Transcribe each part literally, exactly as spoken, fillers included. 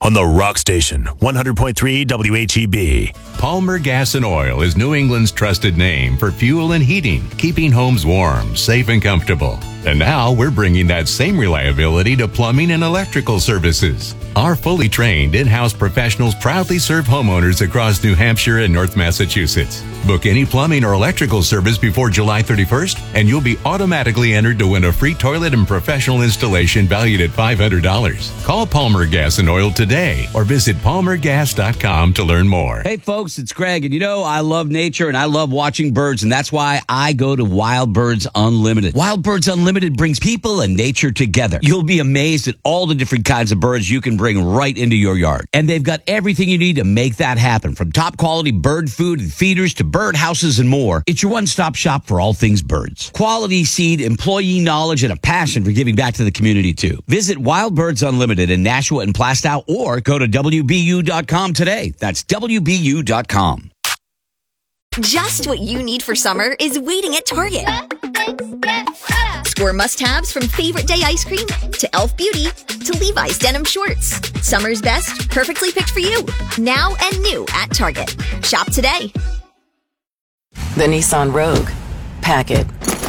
on the Rock Station, one hundred point three W H E B. Palmer Gas and Oil is New England's trusted name for fuel and heating, keeping homes warm, safe, and comfortable. And now we're bringing that same reliability to plumbing and electrical services. Our fully trained in-house professionals proudly serve homeowners across New Hampshire and North Massachusetts. Book any plumbing or electrical service before July thirty-first, and you'll be automatically entered to win a free toilet and professional installation valued at five hundred dollars. Call Palmer Gas and Oil today or visit palmer gas dot com to learn more. Hey, folks, it's Greg, and you know I love nature and I love watching birds, and that's why I go to Wild Birds Unlimited. Wild Birds Unlimited brings people and nature together. You'll be amazed at all the different kinds of birds you can bring right into your yard. And they've got everything you need to make that happen, from top quality bird food and feeders to bird houses and more. It's your one-stop shop for all things birds. Quality seed, employee knowledge, and a passion for giving back to the community, too. Visit Wild Birds Unlimited in Nashua and Plastow, or go to W B U dot com today. That's W B U dot com. Just what you need for summer is waiting at Target. Score must-haves from Favorite Day ice cream to Elf Beauty to Levi's denim shorts. Summer's best, perfectly picked for you. Now and new at Target. Shop today. The Nissan Rogue. Pack it.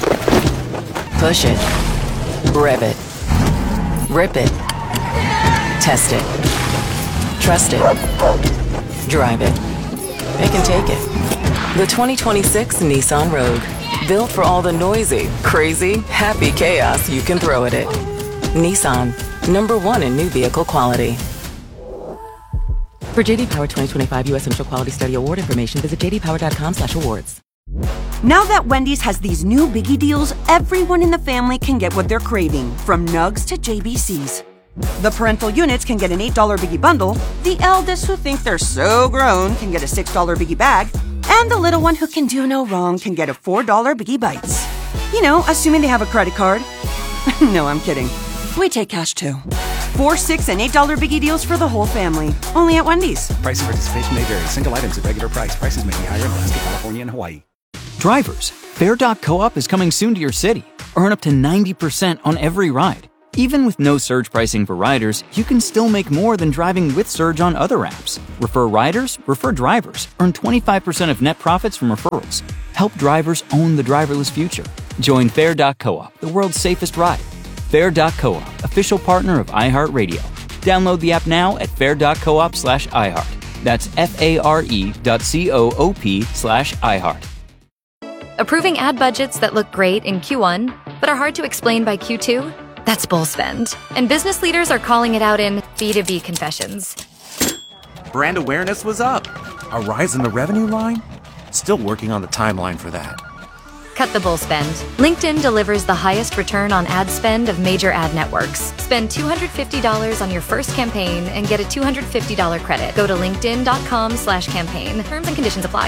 Push it. Rev it. Rip it. Test it. Trust it. Drive it. It can take it. The twenty twenty-six Nissan Rogue. Built for all the noisy, crazy, happy chaos you can throw at it. Nissan. Number one in new vehicle quality. For J D Power twenty twenty-five U S Initial Quality Study Award information, visit j d power dot com slash awards. Now that Wendy's has these new biggie deals, everyone in the family can get what they're craving, from nugs to J B Cs. The parental units can get an eight dollar biggie bundle, the eldest who think they're so grown can get a six dollar biggie bag, and the little one who can do no wrong can get a four dollar biggie bites. You know, assuming they have a credit card. No, I'm kidding. We take cash too. Four, six, and eight dollar biggie deals for the whole family. Only at Wendy's. Price and participation may vary. Single items at regular price. Prices may be higher in Alaska, California, and Hawaii. Drivers, Fair dot coop is coming soon to your city. Earn up to ninety percent on every ride. Even with no surge pricing for riders, you can still make more than driving with surge on other apps. Refer riders, refer drivers. Earn twenty-five percent of net profits from referrals. Help drivers own the driverless future. Join Fair dot coop, the world's safest ride. Fair dot coop, official partner of iHeartRadio. Download the app now at fair dot coop slash iHeart. That's F-A-R-E dot C-O-O-P slash iHeart. Approving ad budgets that look great in Q one, but are hard to explain by Q two? That's bull spend. And business leaders are calling it out in B two B confessions. Brand awareness was up. A rise in the revenue line? Still working on the timeline for that. Cut the bull spend. LinkedIn delivers the highest return on ad spend of major ad networks. Spend two hundred fifty dollars on your first campaign and get a two hundred fifty dollars credit. Go to linkedin.com slash campaign. Terms and conditions apply.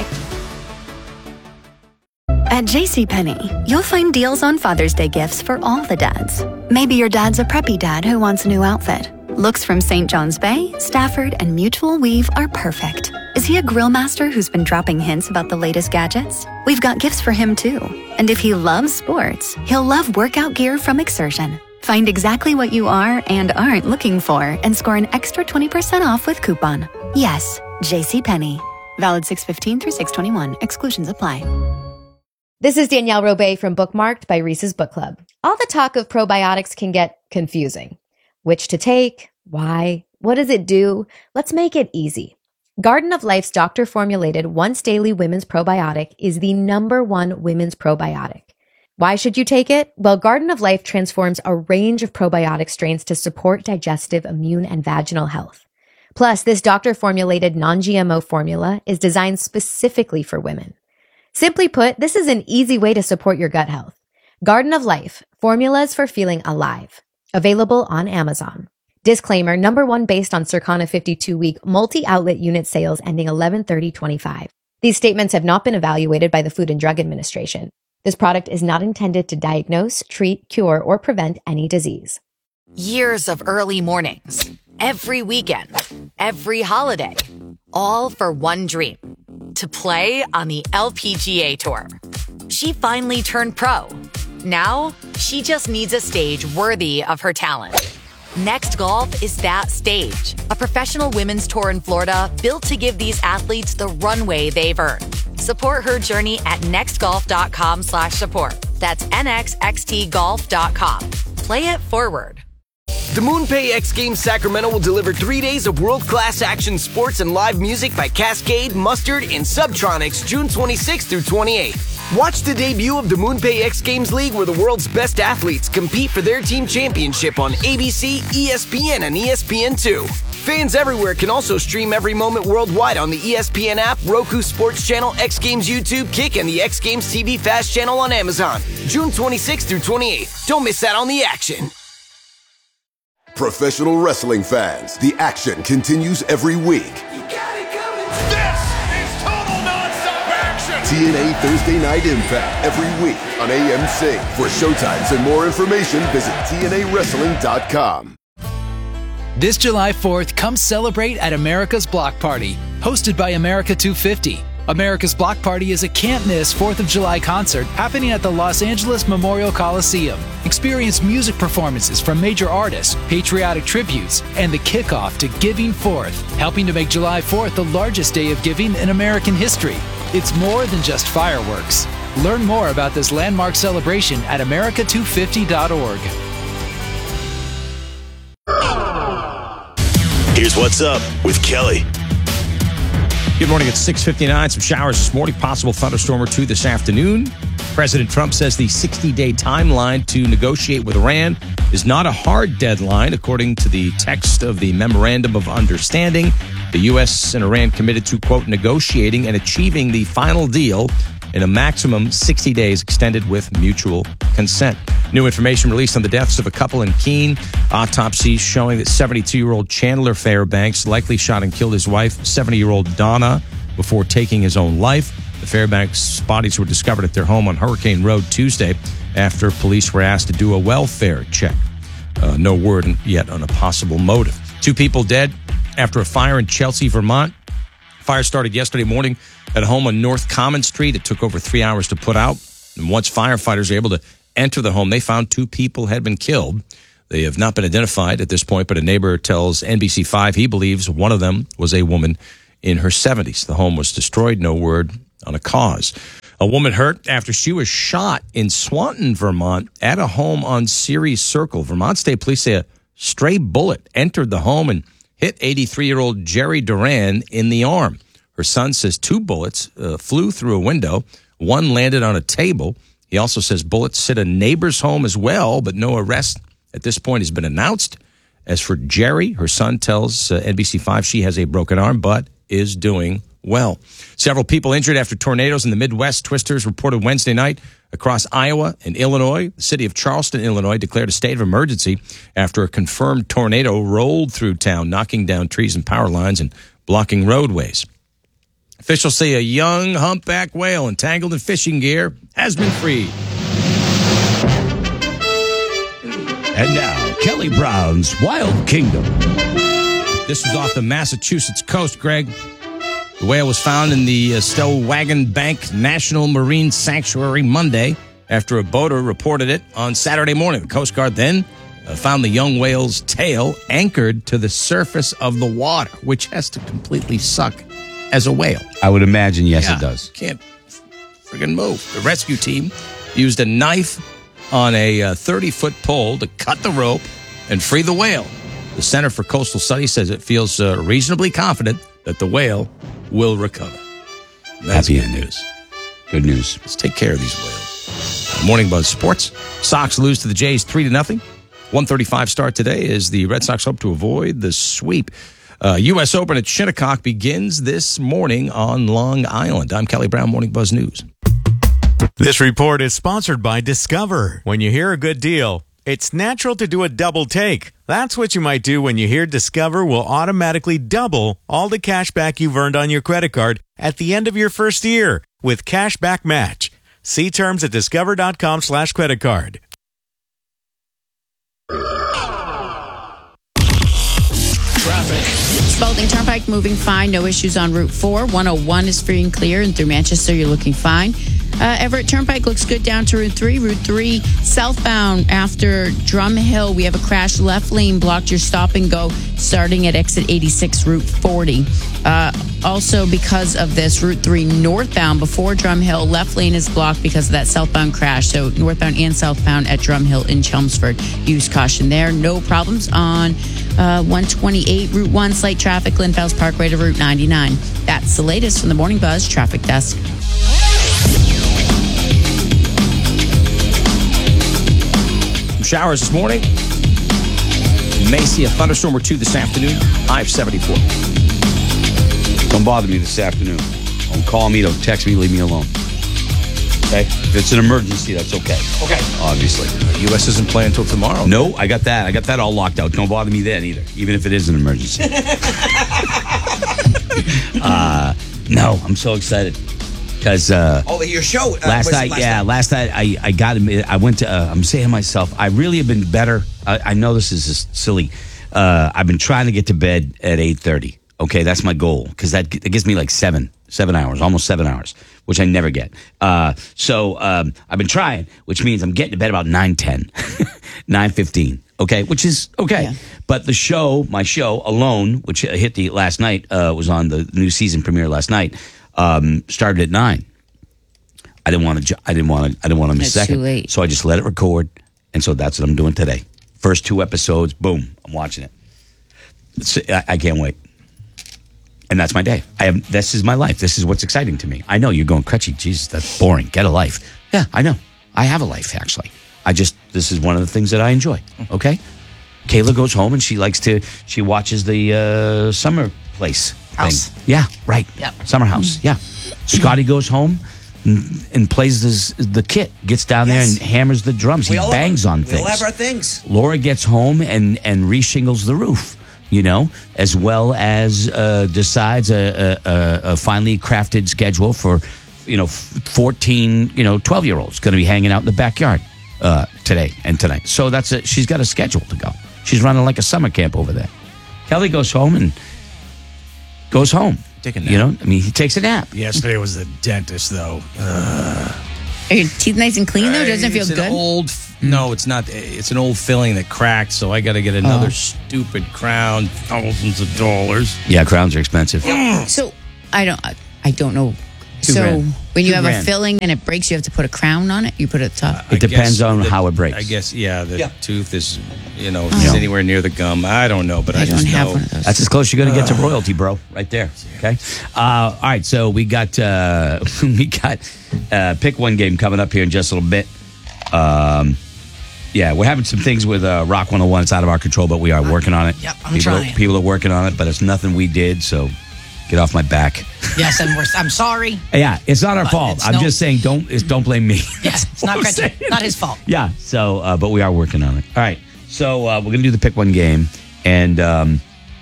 At JCPenney, you'll find deals on Father's Day gifts for all the dads. Maybe your dad's a preppy dad who wants a new outfit. Looks from Saint John's Bay, Stafford, and Mutual Weave are perfect. Is he a grill master who's been dropping hints about the latest gadgets? We've got gifts for him too. And if he loves sports, he'll love workout gear from Exertion. Find exactly what you are and aren't looking for and score an extra twenty percent off with coupon. Yes, JCPenney. Valid six fifteen through six twenty-one. Exclusions apply. This is Danielle Robay from Bookmarked by Reese's Book Club. All the talk of probiotics can get confusing. Which to take? Why? What does it do? Let's make it easy. Garden of Life's doctor-formulated once-daily women's probiotic is the number one women's probiotic. Why should you take it? Well, Garden of Life transforms a range of probiotic strains to support digestive, immune, and vaginal health. Plus, this doctor-formulated non-G M O formula is designed specifically for women. Simply put, this is an easy way to support your gut health. Garden of Life, formulas for feeling alive. Available on Amazon. Disclaimer, number one based on Circana fifty-two week multi-outlet unit sales ending eleven thirty twenty-five. These statements have not been evaluated by the Food and Drug Administration. This product is not intended to diagnose, treat, cure, or prevent any disease. Years of early mornings, every weekend, every holiday, all for one dream. To play on the L P G A Tour. She finally turned pro. Now, she just needs a stage worthy of her talent. Next Golf is that stage. A professional women's tour in Florida built to give these athletes the runway they've earned. Support her journey at nextgolf.com slash support. That's nxxt golf dot com. Play it forward. The MoonPay X Games Sacramento will deliver three days of world-class action sports and live music by Cascade, Mustard, and Subtronics June twenty-sixth through twenty-eighth. Watch the debut of the MoonPay X Games League where the world's best athletes compete for their team championship on A B C, E S P N, and E S P N two. Fans everywhere can also stream every moment worldwide on the E S P N app, Roku Sports Channel, X Games YouTube, Kick, and the X Games T V Fast Channel on Amazon. June twenty-sixth through twenty-eighth. Don't miss out on the action. Professional wrestling fans, the action continues every week. You got it coming. This is total nonstop action. T N A Thursday Night Impact every week on A M C. For showtimes and more information, visit T N A wrestling dot com. This July fourth, come celebrate at America's Block Party, hosted by America two fifty. America's Block Party is a can't-miss fourth of July concert happening at the Los Angeles Memorial Coliseum. Experience music performances from major artists, patriotic tributes, and the kickoff to Giving Fourth, helping to make July fourth the largest day of giving in American history. It's more than just fireworks. Learn more about this landmark celebration at america two fifty dot org. Here's what's up with Kelly. Good morning. It's six fifty-nine. Some showers this morning. Possible thunderstorm or two this afternoon. President Trump says the sixty-day timeline to negotiate with Iran is not a hard deadline, according to the text of the Memorandum of Understanding. The U S and Iran committed to, quote, negotiating and achieving the final deal in a maximum sixty days, extended with mutual consent. New information released on the deaths of a couple in Keene. Autopsies showing that seventy-two-year-old Chandler Fairbanks likely shot and killed his wife, seventy-year-old Donna, before taking his own life. The Fairbanks' bodies were discovered at their home on Hurricane Road Tuesday after police were asked to do a welfare check. Uh, no word yet on a possible motive. Two people dead after a fire in Chelsea, Vermont. Fire started yesterday morning at a home on North Common Street. It took over three hours to put out. And once firefighters were able to enter the home, they found two people had been killed. They have not been identified at this point, but a neighbor tells N B C five he believes one of them was a woman in her seventies. The home was destroyed. No word on a cause. A woman hurt after she was shot in Swanton, Vermont, at a home on Ceres Circle. Vermont State Police say a stray bullet entered the home and hit eighty-three-year-old Jerry Duran in the arm. Her son says two bullets uh, flew through a window. One landed on a table. He also says bullets hit a neighbor's home as well, but no arrest at this point has been announced. As for Jerry, her son tells uh, N B C five she has a broken arm, but is doing well. Several people injured after tornadoes in the Midwest. Twisters reported Wednesday night across Iowa and Illinois. The city of Charleston, Illinois, declared a state of emergency after a confirmed tornado rolled through town, knocking down trees and power lines and blocking roadways. Officials say a young humpback whale entangled in fishing gear has been freed. And now, Kelly Brown's Wild Kingdom. This was off the Massachusetts coast, Greg. The whale was found in the uh, Stellwagen Bank National Marine Sanctuary Monday after a boater reported it on Saturday morning. The Coast Guard then uh, found the young whale's tail anchored to the surface of the water, which has to completely suck as a whale. I would imagine, yes, yeah, it does. Can't friggin' move. The rescue team used a knife on a uh, thirty-foot pole to cut the rope and free the whale. The Center for Coastal Studies says it feels uh, reasonably confident that the whale will recover. That's Happy good ending. news. Good news. Let's take care of these whales. Morning Buzz Sports. Sox lose to the Jays three to nothing. one thirty-five start today as the Red Sox hope to avoid the sweep. Uh, U S Open at Shinnecock begins this morning on Long Island. I'm Kelly Brown, Morning Buzz News. This report is sponsored by Discover. When you hear a good deal, it's natural to do a double take. That's what you might do when you hear Discover will automatically double all the cash back you've earned on your credit card at the end of your first year with Cashback Match. See terms at discover.com slash credit card. Traffic. Spalding Turnpike moving fine. No issues on Route four. one oh one is free and clear. And through Manchester, you're looking fine. Uh, Everett Turnpike looks good down to Route three. Route three southbound after Drum Hill, we have a crash. Left lane blocked your stop and go starting at exit eighty-six, Route forty. Uh, also, because of this, Route three northbound before Drum Hill, left lane is blocked because of that southbound crash. So northbound and southbound at Drum Hill in Chelmsford. Use caution there. No problems on uh, one twenty-eight, Route one. Slight traffic, Glenfels Parkway to Route ninety-nine. That's the latest from the Morning Buzz Traffic Desk. Showers this morning. You may see a thunderstorm or two this afternoon. High of seventy-four. Don't bother me this afternoon. Don't call me, don't text me, leave me alone. Okay? If it's an emergency, that's okay. Okay. Obviously. The U S isn't playing until tomorrow. No, I got that. I got that all locked out. Don't bother me then either, even if it is an emergency. uh, no, I'm so excited. Because uh, oh, your show uh, last night, last yeah, night. last night I I got I went to. Uh, I'm saying to myself, I really have been better. I, I know this is just silly. Uh, I've been trying to get to bed at eight thirty. Okay, that's my goal because that, that gives me like seven seven hours, almost seven hours, which I never get. Uh, so um, I've been trying, which means I'm getting to bed about nine ten, nine fifteen. Okay, which is okay. Yeah. But the show, my show alone, which hit the last night, uh, was on the new season premiere last night. Um, started at nine. I didn't want to. I didn't want to. I didn't want to miss a second. Too late. So I just let it record, and so that's what I'm doing today. First two episodes, boom, I'm watching it. It's, I, I can't wait, and that's my day. I have. This is my life. This is what's exciting to me. I know you're going, Crutchy. Jesus, that's boring. Get a life. Yeah, I know. I have a life actually. I just. This is one of the things that I enjoy. Okay. Kayla goes home and she likes to. She watches the uh, summer place. House. Thing. Yeah, right. Yep. Summer house. Yeah. Scotty goes home and, and plays this, the kit, gets down Yes. there and hammers the drums. We he all bangs have, on we things. all have our things. Laura gets home and, and reshingles the roof, you know, as well as uh, decides a, a, a, a finely crafted schedule for, you know, fourteen, you know, twelve-year-olds going to be hanging out in the backyard uh, today and tonight. So that's it. She's got a schedule to go. She's running like a summer camp over there. Kelly goes home and goes home. Take a nap. You know, I mean, he takes a nap. Yesterday was the dentist, though. Ugh. Are your teeth nice and clean, though? Doesn't it feel it's good? An old, no, it's not. It's an old filling that cracked, so I got to get another Oh. stupid crown, thousands of dollars. Yeah, crowns are expensive. So, I don't I, I don't know. Two so, grand. when you Two have grand. a filling and it breaks, you have to put a crown on it? You put it at the top? It depends on how it breaks. I guess, yeah, the Yeah. tooth is, you know, if Oh. it's anywhere near the gum. I don't know, but I, I just don't have know. one of those. That's as close you're going to get to royalty, bro. Right there. Okay. Uh, all right. So we got uh, we got uh, pick one game coming up here in just a little bit. Um, yeah, we're having some things with uh, Rock one oh one. It's out of our control, but we are working on it. Yep, I'm people trying. Are, people are working on it, but it's nothing we did. So get off my back. Yes, and we're, I'm sorry. Yeah, it's not our But fault. it's I'm no- just saying, don't it's, don't blame me. Yes, it's not What I'm Gretchen. saying. Not his fault. Yeah. So, uh, but we are working on it. All right. So uh, we're gonna do the pick one game, and um,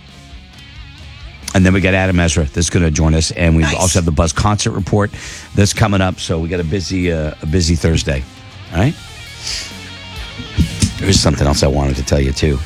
and then we got Adam Ezra that's gonna join us, and we Nice. also have the Buzz concert report that's coming up. So we got a busy uh, a busy Thursday. All right. There's something else I wanted to tell you too.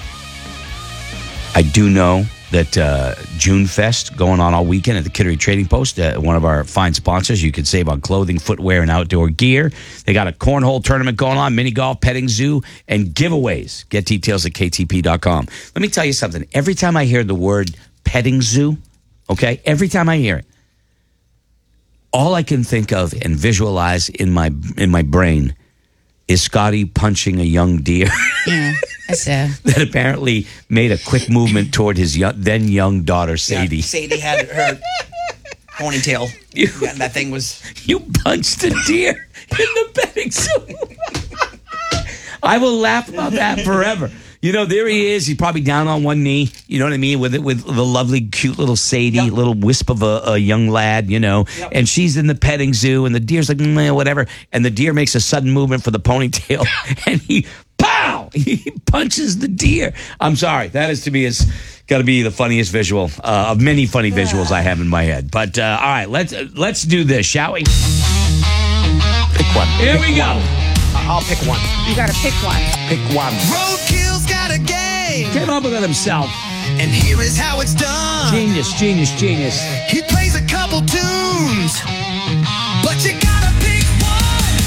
I do know that uh, June Fest going on all weekend at the Kittery Trading Post, uh, one of our fine sponsors. You can save on clothing, footwear, and outdoor gear. They got a cornhole tournament going on, mini golf, petting zoo, and giveaways. Get details at K T P dot com. Let me tell you something. Every time I hear the word petting zoo, okay, every time I hear it, all I can think of and visualize in my in my brain is Scotty punching a young deer. Yeah, that's sad. That apparently made a quick movement toward his young, then young daughter, Sadie. Yeah, Sadie had her ponytail. You, Yeah, that thing was. you punched a deer in the petting zoo. I will laugh about that forever. You know, there he is. He's probably down on one knee. You know what I mean? With it, with the lovely, cute little Sadie, Yep. little wisp of a, a young lad. You know, Yep. and she's in the petting zoo, and the deer's like, meh, whatever. And the deer makes a sudden movement for the ponytail, and he, pow, he punches the deer. I'm sorry, that is to me is got to be the funniest visual uh, of many funny visuals I have in my head. But uh, all right, let's uh, let's do this, shall we? Pick one. Here we go. I'll pick one. You got to pick one. Pick one. Roadkill's got a game, Came up with it himself. and here is how it's done. Genius, genius, genius. He plays a couple tunes, but you gotta pick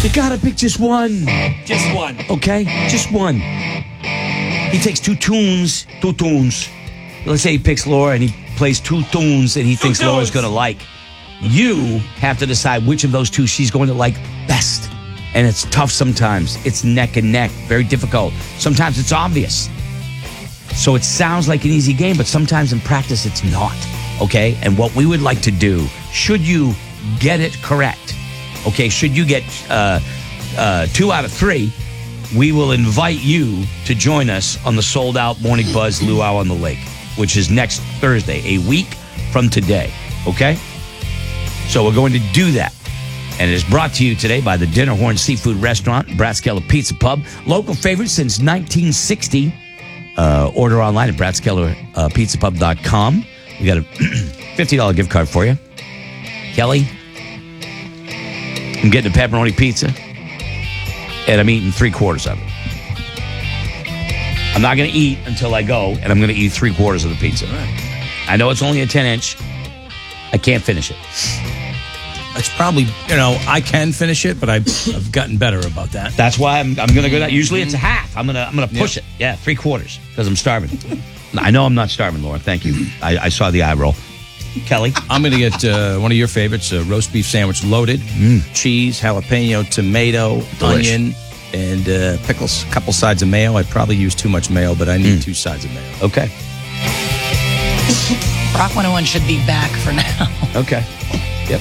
You gotta pick just one. Just one. Okay? Just one. He takes two tunes, two tunes. Let's say he picks Laura and he plays two tunes that he thinks tunes. Laura's going to like. You have to decide which of those two she's going to like best. And it's tough sometimes. It's neck and neck. Very difficult. Sometimes it's obvious. So it sounds like an easy game, but sometimes in practice it's not. Okay? And what we would like to do, should you get it correct, okay, should you get uh, uh, two out of three, we will invite you to join us on the sold-out Morning Buzz Luau on the Lake, which is next Thursday, a week from today, okay? So we're going to do that. And it is brought to you today by the Dinner Horn Seafood Restaurant, Bratskeller Pizza Pub, local favorite since nineteen sixty. Uh, order online at bratskeller pizza pub dot com. We got a fifty dollars gift card for you. Kelly, I'm getting a pepperoni pizza, and I'm eating three quarters of it. I'm not going to eat until I go, and I'm going to eat three quarters of the pizza. I know it's only a ten inch. I can't finish it. It's probably, you know, I can finish it, but I've, I've gotten better about that. That's why I'm, I'm going to go down. Usually it's a half. I'm going to I'm gonna push Yep. it. Yeah, three quarters, because I'm starving. I know I'm not starving, Laura. Thank you. I, I saw the eye roll. Kelly? I'm going to get uh, one of your favorites, a roast beef sandwich loaded, cheese, jalapeno, tomato, Delish. onion, and uh, pickles. A couple sides of mayo. I probably use too much mayo, but I need two sides of mayo. Okay. Rock one oh one should be back for now. Okay. Yep.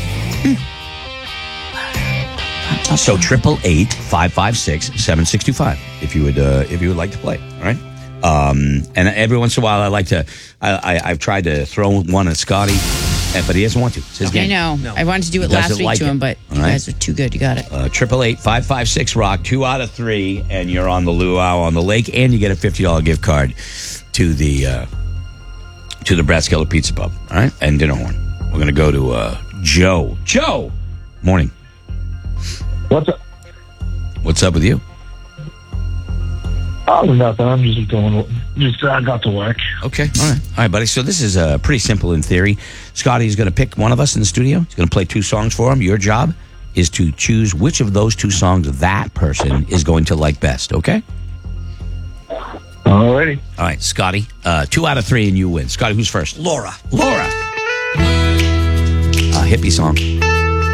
So triple eight five five six seven six two five. If you would, uh, if you would like to play, all right. Um, and every once in a while, I like to. I, I I've tried to throw one at Scotty, and- but he doesn't want to. It's his I game. know. I wanted to do He it last doesn't week like to it. him, but All you right. guys are too good. You got it. Triple eight five five six rock. Two out of three, and you're on the luau on the lake, and you get a fifty dollar gift card to the uh, to the Bratskeller Pizza Pub. All right, and Dinner Horn. We're gonna go to uh, Joe. Joe, morning. What's up? What's up with you? Oh, nothing. I'm just going. Just I got to work. Okay, all right, all right, buddy. So this is uh, pretty simple in theory. Scotty is going to pick one of us in the studio. He's going to play two songs for him. Your job is to choose which of those two songs that person is going to like best. Okay. Alrighty. All right, Scotty. Uh, two out of three, and you win. Scotty, who's first? Laura. Laura. A hippie song.